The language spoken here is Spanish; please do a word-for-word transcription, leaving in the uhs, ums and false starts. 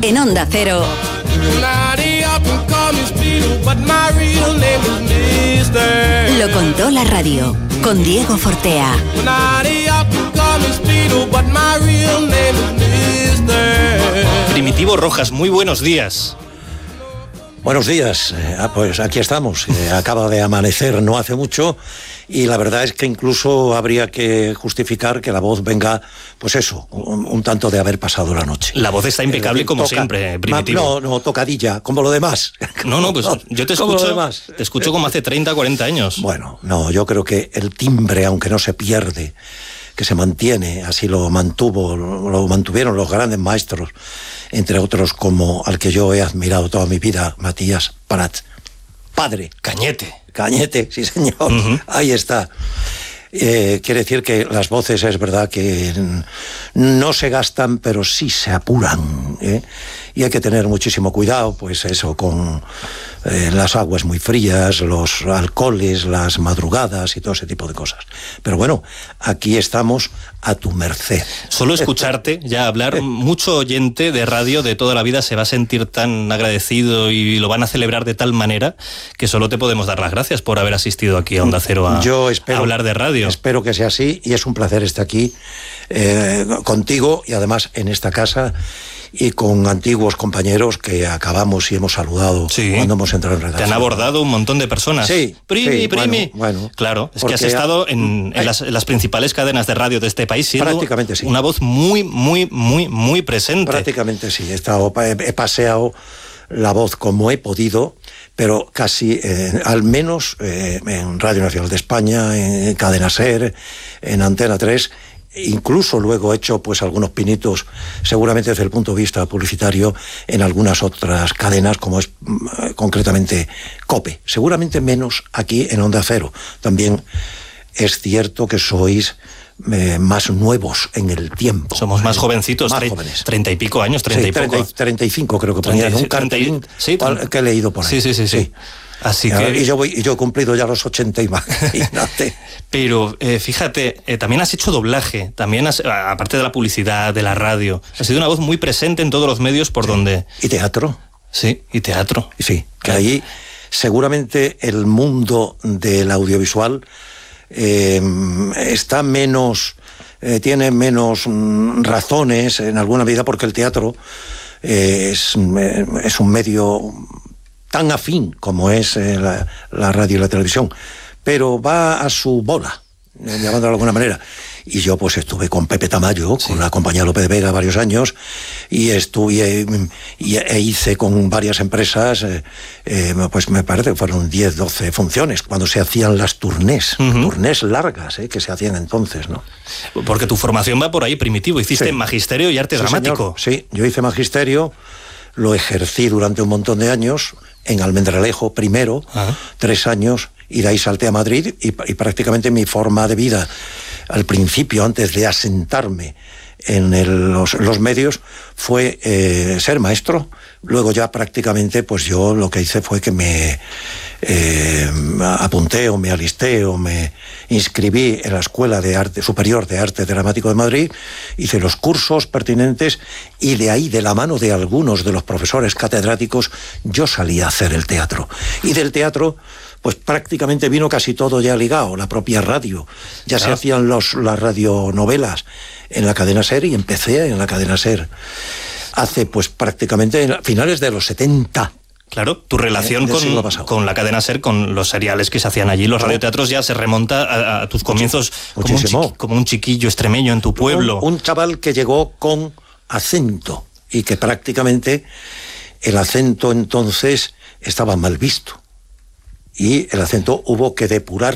En Onda Cero. Lo contó la radio, con Diego Fortea. Primitivo Rojas, muy buenos días. Buenos días, eh, pues aquí estamos, eh, acaba de amanecer no hace mucho y la verdad es que incluso habría que justificar que la voz venga, pues eso, un, un tanto de haber pasado la noche. La voz está impecable eh, como toca, siempre, Primitivo. No, no, tocadilla, como lo demás. No, no, pues yo te escucho, te escucho como hace treinta, cuarenta años. Bueno, no, yo creo que el timbre, aunque no se pierde, que se mantiene, así lo mantuvo, lo mantuvieron los grandes maestros, entre otros como al que yo he admirado toda mi vida, Matías Prat. Padre. Cañete. Cañete, sí señor, uh-huh. Ahí está. Eh, quiere decir que las voces es verdad que no se gastan, pero sí se apuran, ¿eh? Y hay que tener muchísimo cuidado, pues eso, con eh, las aguas muy frías, los alcoholes, las madrugadas y todo ese tipo de cosas. Pero bueno, aquí estamos a tu merced. Solo escucharte ya hablar, mucho oyente de radio de toda la vida se va a sentir tan agradecido y lo van a celebrar de tal manera que solo te podemos dar las gracias por haber asistido aquí a Onda Cero a, Yo espero, a hablar de radio. Espero que sea así y es un placer estar aquí eh, contigo y además en esta casa y con antiguos compañeros que acabamos y hemos saludado sí. cuando hemos entrado en redacción. Te han abordado un montón de personas. Sí. Primi, sí, primi. Bueno, bueno, claro, es que has estado en, en, las, en las principales cadenas de radio de este país siendo prácticamente sí. una voz muy, muy, muy, muy presente. Prácticamente sí. He, estado, he, he paseado la voz como he podido, pero casi, eh, al menos eh, en Radio Nacional de España, en Cadena SER, en Antena tres, incluso luego he hecho pues algunos pinitos, seguramente desde el punto de vista publicitario, en algunas otras cadenas, como es eh, concretamente COPE, seguramente menos aquí en Onda Cero. También es cierto que sois Eh, más nuevos en el tiempo. Somos más jovencitos, más tre- jóvenes. Treinta y pico años, treinta sí, y poco. treinta y cinco creo que ponía en un cartelín sí, que he leído por ahí. Sí, sí, sí. sí. sí. Así que... Y yo, voy, y yo he cumplido ya los ochenta y más. Pero eh, fíjate, eh, también has hecho doblaje, también has, aparte de la publicidad, de la radio, has sido una voz muy presente en todos los medios por sí. donde... Y teatro. Sí, y teatro. Sí, que ahí seguramente el mundo del audiovisual eh, está menos... Eh, tiene menos mm, razones en alguna medida porque el teatro eh, es, eh, es un medio tan afín como es eh, la, la radio y la televisión, pero va a su bola, eh, llamándolo de alguna manera. Y yo pues estuve con Pepe Tamayo, sí. con la compañía López de Vega varios años, y estuve y, e hice con varias empresas, eh, eh, pues me parece que fueron diez, doce funciones, cuando se hacían las turnés, uh-huh. turnés largas, eh, que se hacían entonces, ¿no? Porque tu formación va por ahí, Primitivo, hiciste sí. magisterio y arte sí, dramático. Señor. Sí, yo hice magisterio, lo ejercí durante un montón de años, en Almendralejo primero, uh-huh. tres años, y de ahí salté a Madrid, y, y prácticamente mi forma de vida al principio, antes de asentarme en el, los, los medios, fue eh, ser maestro. Luego ya prácticamente, pues yo lo que hice fue que me eh, apunté o me alisté o me inscribí en la Escuela de Arte Superior de Arte Dramático de Madrid, hice los cursos pertinentes y de ahí, de la mano de algunos de los profesores catedráticos, yo salí a hacer el teatro. Y del teatro pues prácticamente vino casi todo ya ligado, la propia radio. Ya claro. se hacían los, las radionovelas en la cadena SER y empecé en la cadena SER hace pues prácticamente en finales de los setenta. Claro, tu relación eh, con, con la cadena SER, con los seriales que se hacían allí, los radioteatros, ya se remonta a, a tus comienzos como un, chiqui, como un chiquillo extremeño en tu pueblo. Un, un chaval que llegó con acento y que prácticamente el acento entonces estaba mal visto. Y el acento hubo que depurar